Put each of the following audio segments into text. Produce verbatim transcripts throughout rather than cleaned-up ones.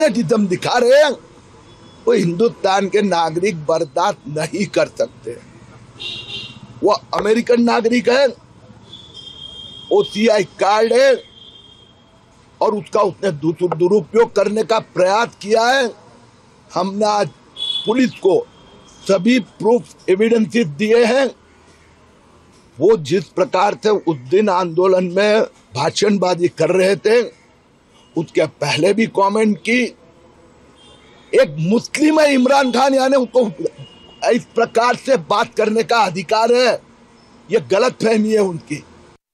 Nepotism दिखा रहे हैं वो हिंदुस्तान के नागरिक बर्दाश्त नहीं कर सकते। वो अमेरिकन नागरिक है, ओसीआई कार्ड है और उसका उसने दुरुपयोग करने का प्रयास किया है। हमने आज पुलिस को सभी प्रूफ एविडेंसेस दिए हैं। वो जिस प्रकार से उस दिन आंदोलन में भाषणबाजी कर रहे थे, उसके पहले भी कमेंट की। एक मुस्लिम है इमरान खान, यानी उसको इस प्रकार से बात करने का अधिकार है, ये गलत फहमी है उनकी।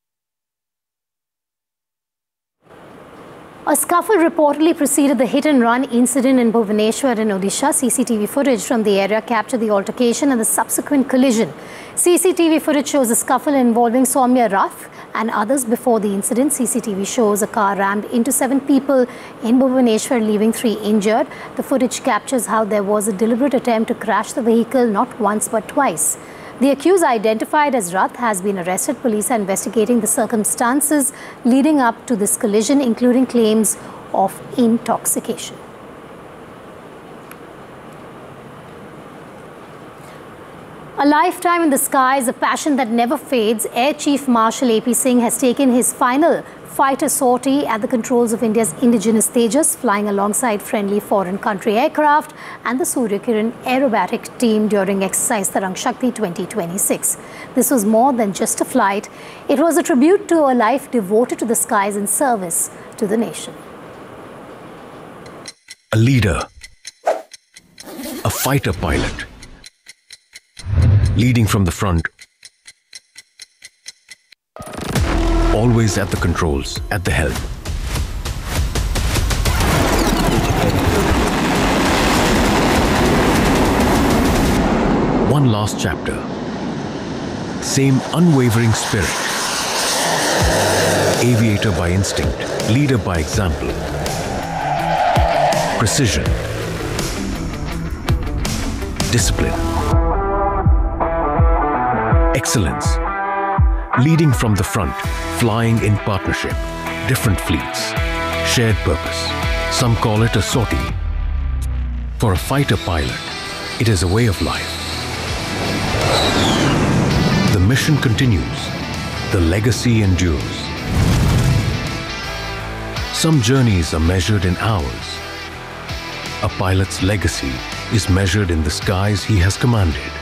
A scuffle reportedly preceded the hit-and-run incident in Bhubaneswar in Odisha. C C T V footage from the area captured the altercation and the subsequent collision. C C T V footage shows a scuffle involving Soumya Rath and others. Before the incident, C C T V shows a car rammed into seven people in Bhubaneswar, leaving three injured. The footage captures how there was a deliberate attempt to crash the vehicle not once but twice. The accused, identified as Rath, has been arrested. Police are investigating the circumstances leading up to this collision, including claims of intoxication. A lifetime in the skies, a passion that never fades. Air Chief Marshal A P Singh has taken his final fighter sortie at the controls of India's indigenous Tejas, flying alongside friendly foreign country aircraft and the Surya Kiran aerobatic team during exercise Tarang Shakti twenty twenty-six. This was more than just a flight. It was a tribute to a life devoted to the skies in service to the nation. A leader, a fighter pilot, leading from the front, always at the controls, at the helm. One last chapter. Same unwavering spirit. Aviator by instinct, leader by example. Precision. Discipline. Excellence. Leading from the front, flying in partnership, different fleets, shared purpose. Some call it a sortie. For a fighter pilot, it is a way of life. The mission continues, the legacy endures. Some journeys are measured in hours. A pilot's legacy is measured in the skies he has commanded.